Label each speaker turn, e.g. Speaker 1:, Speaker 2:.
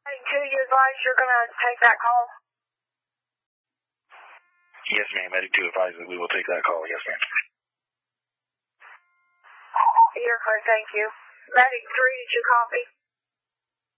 Speaker 1: 2, you advise you're going to take that call?
Speaker 2: Yes, ma'am. Medic 2 advises we will take that call. Yes, ma'am.
Speaker 1: You're correct, thank you. Medic 3, did you copy?